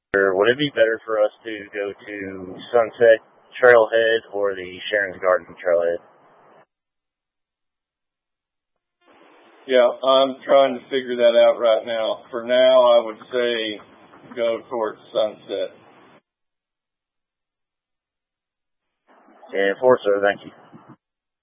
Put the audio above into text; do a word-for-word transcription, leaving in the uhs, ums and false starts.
Or would it be better for us to go to Sunset Trailhead or the Sharon's Garden Trailhead? Yeah, I'm trying to figure that out right now. For now, I would say go towards Sunset. Yeah, for sure. Thank you.